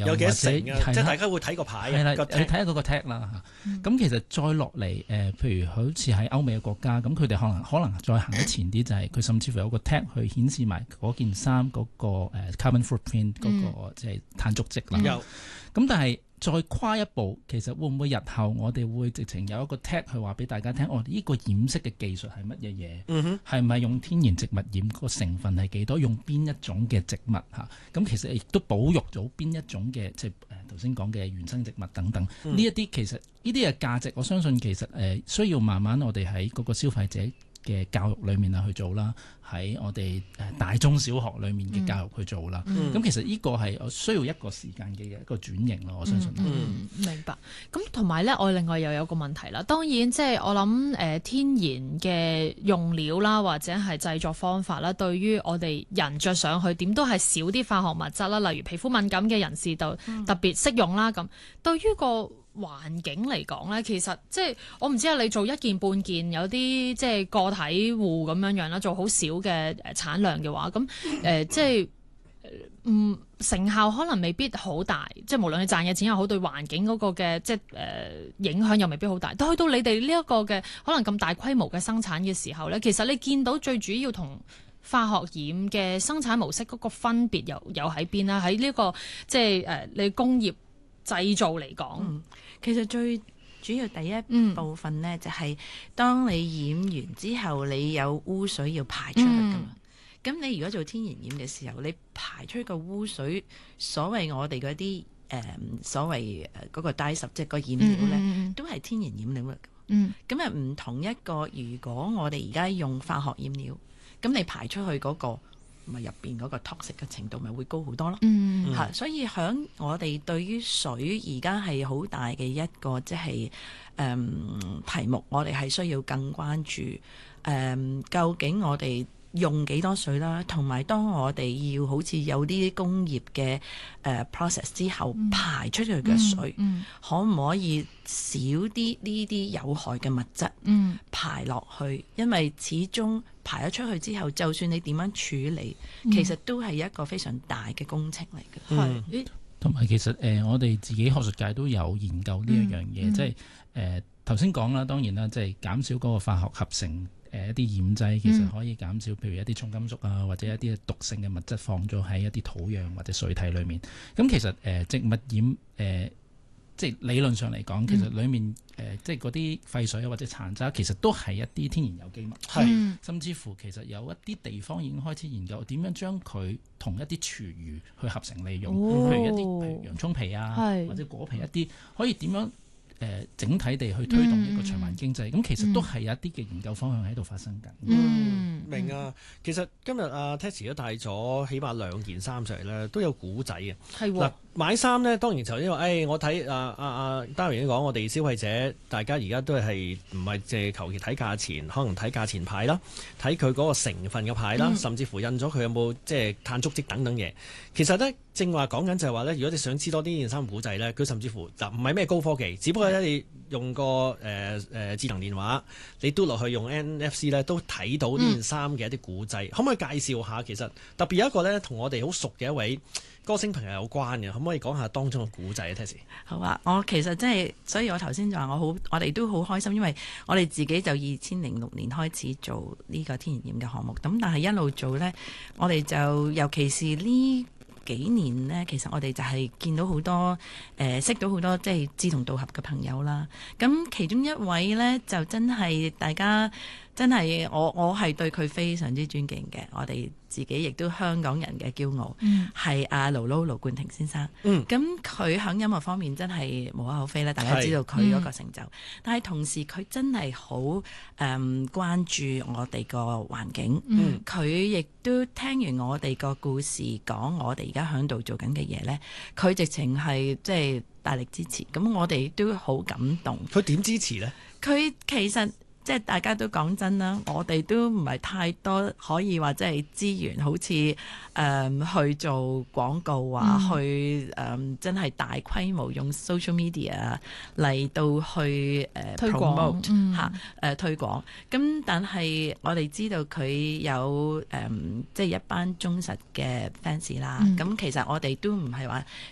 有幾多成啊？即係大家會睇個牌啊， 你睇下嗰個 tag 啦嚇。咁其實再落嚟譬如好似喺歐美嘅國家，咁佢哋可能再行得前啲，就係佢甚至乎有個 tag 去顯示埋嗰件衫嗰個 carbon footprint 嗰個即係碳足跡啦。咁但係再跨一步，其實會唔會日後我哋會直情有一個 tag 去話俾大家聽，呢個染色嘅技術係乜嘢嘢？係咪用天然植物染？個成分係幾多？用邊一種嘅植物嚇？咁其實亦都保育咗邊一種嘅即係頭先講嘅原生植物等等。呢一啲其實呢啲嘅價值，我相信其實需要慢慢我哋喺嗰個消費者嘅教育裏面去做啦，喺我哋大中小學裏面嘅教育去做啦。咁其實呢個係需要一個時間嘅一個轉型咯，我相信。 明白。咁同埋咧，我另外又有個問題啦。當然即係我諗天然嘅用料啦，或者係製作方法啦，對於我哋人着上去點都係少啲化學物質啦，例如皮膚敏感嘅人士就特別適用啦。咁對於個環境嚟講咧，其實即係我唔知啊，你做一件半件，有啲即係個體戶咁樣啦，做好少嘅產量嘅話，咁即係成效可能未必好大，即係無論你賺嘅錢又好，對環境嗰個嘅即係影響又未必好大。但去到你哋呢一個嘅可能咁大規模嘅生產嘅時候咧，其實你見到最主要同化學染嘅生產模式嗰個分別又喺邊啦？喺呢個即係你工業製造嚟講， 其實最主要第一部分呢，就係當你染完之後，你有污水要排出去噶嘛。咁你如果做天然染嘅時候，你排出個污水，所謂我哋嗰啲所謂嗰個 dye 即係個染料呢，都係天然染料嚟嘅。咁啊唔同一個，如果我哋而家用化學染料，咁你排出去嗰個咪入邊嗰個 toxic 嘅程度咪會高好多咯。所以響我哋對於水而家係好大嘅一個即係題目，我哋係需要更關注究竟我哋用幾多水啦，同埋當我哋要好似有啲工業嘅process 之後排出去嘅水，可唔可以少啲呢啲有害嘅物質排落去？因為始終排咗出去之後，就算你點樣處理，其實都係一個非常大嘅工程嚟嘅。 同埋其實我哋自己學術界都有研究呢一樣嘢，即係頭先講啦，當然啦，即係減少嗰個化學合成。一啲染劑其實可以減少，譬如一啲重金屬啊，或者一啲毒性嘅物質放咗喺一啲土壤或者水體裏面。咁其實植物染即係理論上嚟講，其實裡面即係嗰啲廢水啊或者殘渣，其實都係一啲天然有機物。甚至乎其實有一啲地方已經開始研究點樣將佢同一啲廚餘去合成利用，譬如譬如洋葱皮啊，或者果皮一啲，可以點樣整體地去推動一個循環經濟，咁其實都係有一啲嘅研究方向喺度發生緊。 明啊！其實今日阿 Tessie 都帶咗起碼2件衫上嚟咧，都有古仔嘅。嗱，買衫咧，當然就因為我睇Darian 講，我哋消費者大家而家都係唔係淨係求其睇價錢，可能睇價錢牌啦，睇佢嗰個成分嘅牌啦，甚至乎印咗佢有冇即係碳足跡等等嘢。其實咧，正話講緊就係話咧，如果你想知多啲呢件衫古仔咧，佢甚至乎就唔係咩高科技，只不過咧你用個智能電話，你嘟落去用 NFC 咧，都睇到呢件衫嘅一啲古仔。可唔可以介紹下？其實特別有一個咧，同我哋好熟嘅一位歌星朋友有關嘅，可唔可以講下當中嘅古仔啊 Tessie？ 好啊，我其實真係，所以我頭先就話我哋都好開心，因為我哋自己就2006年開始做呢個天然染嘅項目，咁但係一路做呢，我哋就尤其是呢幾年呢，其實我哋就係見到好多識到好多即係志同道合嘅朋友啦。咁其中一位呢，就真係大家真係我係對佢非常之尊敬嘅，我哋自己亦都香港人嘅驕傲，係阿盧冠廷先生。咁佢喺音樂方面真係無可厚非啦，大家知道佢嗰個成就。但係同時佢真係好關注我哋個環境，佢亦都聽完我哋個故事講我哋而家喺度做緊嘅嘢呢，佢直情係即係大力支持。咁我哋都好感動。 佢點支持呢？ 佢其實即係大家都講真啦，我哋都唔係太多可以話即係資源，好似去做廣告啊，去真係大規模用 social media 嚟到去promote 推廣。咁但係我哋知道佢有即係一班忠實嘅 fans 啦。咁其實我哋都唔係話